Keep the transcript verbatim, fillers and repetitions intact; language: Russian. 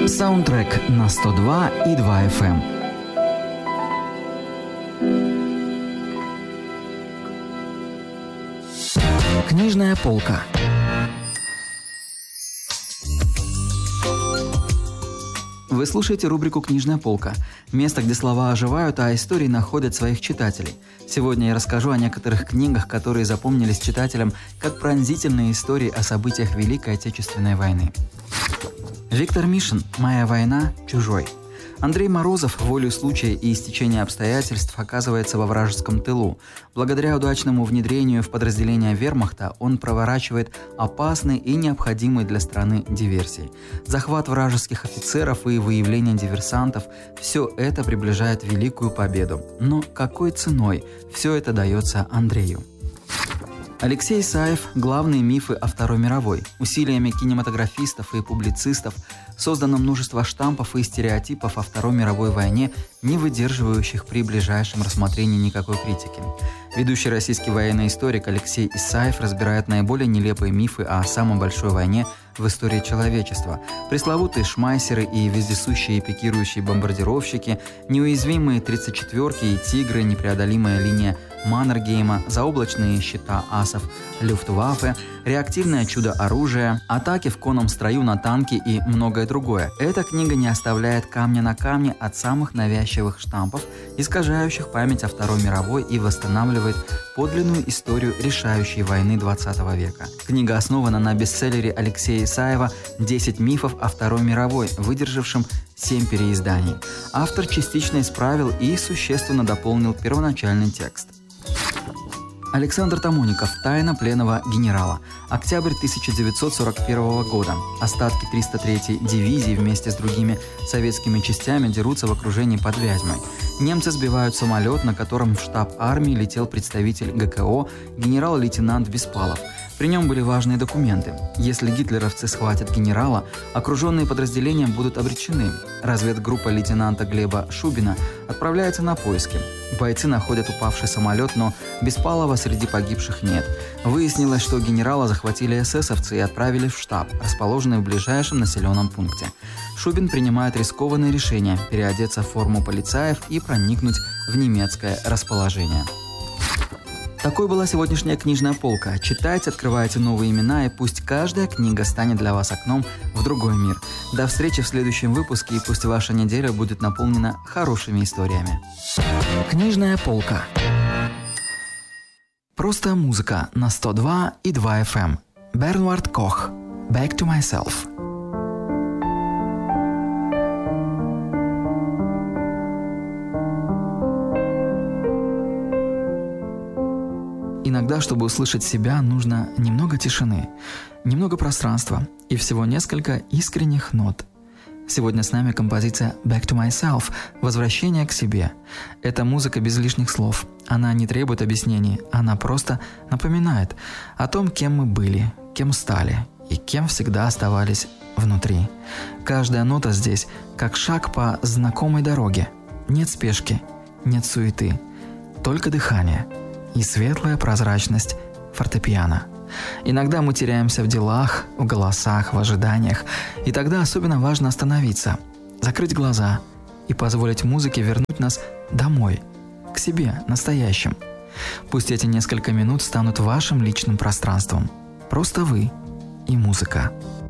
Саундтрек на сто два и два эф эм. Книжная полка. Вы слушаете рубрику «Книжная полка» – место, где слова оживают, а истории находят своих читателей. Сегодня я расскажу о некоторых книгах, которые запомнились читателям как пронзительные истории о событиях Великой Отечественной войны. Виктор Мишин «Моя война. Чужой». Андрей Морозов волею случая и стечения обстоятельств оказывается во вражеском тылу. Благодаря удачному внедрению в подразделение вермахта он проворачивает опасный и необходимый для страны диверсии. Захват вражеских офицеров и выявление диверсантов – все это приближает великую победу. Но какой ценой все это дается Андрею? Алексей Исаев «Главные мифы о Второй мировой». Усилиями кинематографистов и публицистов создано множество штампов и стереотипов о Второй мировой войне, не выдерживающих при ближайшем рассмотрении никакой критики. Ведущий российский военный историк Алексей Исаев разбирает наиболее нелепые мифы о самой большой войне в истории человечества. Пресловутые шмайсеры и вездесущие пикирующие бомбардировщики, неуязвимые тридцать четвёрки и тигры, непреодолимая линия Маннергейма, заоблачные щита асов Люфтваффе, реактивное чудо-оружие, атаки в конном строю на танки и многое другое. Эта книга не оставляет камня на камне от самых навязчивых штампов, искажающих память о Второй мировой и восстанавливает подлинную историю решающей войны двадцатого века. Книга основана на бестселлере Алексея Исаева «десять мифов о Второй мировой», выдержавшем семь переизданий. Автор частично исправил и существенно дополнил первоначальный текст. Александр Тамоников «Тайна пленного генерала». Октябрь тысяча девятьсот сорок первого года. Остатки триста третьей дивизии вместе с другими советскими частями дерутся в окружении под Вязьмой. Немцы сбивают самолет, на котором в штаб армии летел представитель гэ ка о генерал-лейтенант Беспалов. При нем были важные документы. Если гитлеровцы схватят генерала, окруженные подразделения будут обречены. Разведгруппа лейтенанта Глеба Шубина отправляется на поиски. Бойцы находят упавший самолет, но Беспалова среди погибших нет. Выяснилось, что генерала захватили эсэсовцы и отправили в штаб, расположенный в ближайшем населенном пункте. Шубин принимает рискованное решение – переодеться в форму полицаев и проникнуть в немецкое расположение. Такой была сегодняшняя книжная полка. Читайте, открывайте новые имена, и пусть каждая книга станет для вас окном в другой мир. До встречи в следующем выпуске, и пусть ваша неделя будет наполнена хорошими историями. Книжная полка. Просто музыка на сто два и два эф эм. Бернвард Кох. Back to myself. Иногда, чтобы услышать себя, нужно немного тишины, немного пространства и всего несколько искренних нот. Сегодня с нами композиция «Back to myself» – «Возвращение к себе». Это музыка без лишних слов. Она не требует объяснений, она просто напоминает о том, кем мы были, кем стали и кем всегда оставались внутри. Каждая нота здесь как шаг по знакомой дороге. Нет спешки, нет суеты, только дыхание и светлая прозрачность фортепиано. Иногда мы теряемся в делах, в голосах, в ожиданиях, и тогда особенно важно остановиться, закрыть глаза и позволить музыке вернуть нас домой, к себе, настоящим. Пусть эти несколько минут станут вашим личным пространством. Просто вы и музыка.